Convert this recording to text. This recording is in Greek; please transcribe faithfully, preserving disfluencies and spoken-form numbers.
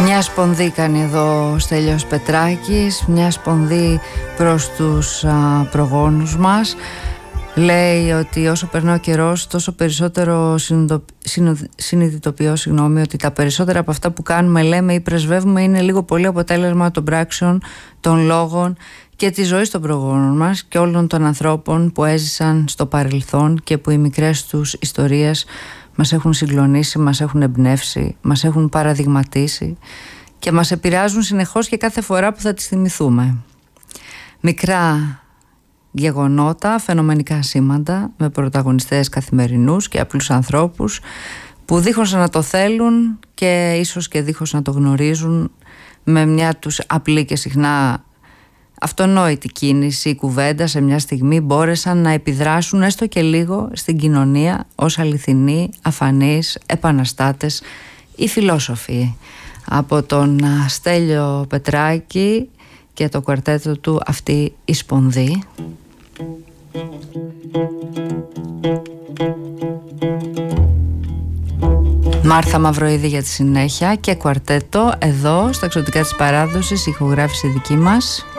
Μια σπονδή κάνει εδώ ο Στέλιος Πετράκης, μια σπονδή προς τους α, προγόνους μας. Λέει ότι όσο περνά ο καιρός, τόσο περισσότερο συνειδητοποιώ συγγνώμη, ότι τα περισσότερα από αυτά που κάνουμε, λέμε ή πρεσβεύουμε είναι λίγο πολύ αποτέλεσμα των πράξεων, των λόγων και της ζωής των προγόνων μας και όλων των ανθρώπων που έζησαν στο παρελθόν και που οι μικρές τους ιστορίες μας έχουν συγκλονίσει, μας έχουν εμπνεύσει, μας έχουν παραδειγματίσει και μας επηρεάζουν συνεχώς και κάθε φορά που θα τις θυμηθούμε. Μικρά γεγονότα, φαινομενικά σήματα με πρωταγωνιστές καθημερινούς και απλούς ανθρώπους που δίχως να το θέλουν και ίσως και δίχως να το γνωρίζουν, με μια τους απλή και συχνά αυτονόητη κίνηση ή κουβέντα σε μια στιγμή μπόρεσαν να επιδράσουν έστω και λίγο στην κοινωνία ως αληθινοί, αφανείς, επαναστάτες ή φιλόσοφοι. Από τον Στέλιο Πετράκη και το κουαρτέτο του αυτή η σπονδή. Μάρθα Μαυροίδη για τη συνέχεια και κουαρτέτο εδώ στα Εξωτικά της Παράδοσης, ηχογράφηση δική μας.